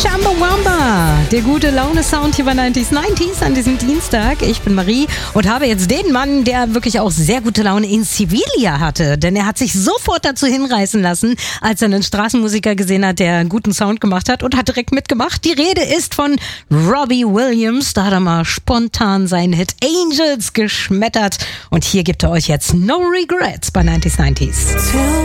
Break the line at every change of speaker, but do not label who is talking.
Chumbawamba, der gute Laune-Sound hier bei 90s an diesem Dienstag. Ich bin Marie und habe jetzt den Mann, der wirklich auch sehr gute Laune in Sevilla hatte. Denn er hat sich sofort dazu hinreißen lassen, als er einen Straßenmusiker gesehen hat, der einen guten Sound gemacht hat und hat direkt mitgemacht. Die Rede ist von Robbie Williams. Da hat er mal spontan seinen Hit Angels geschmettert. Und hier gibt er euch jetzt No Regrets bei 90s.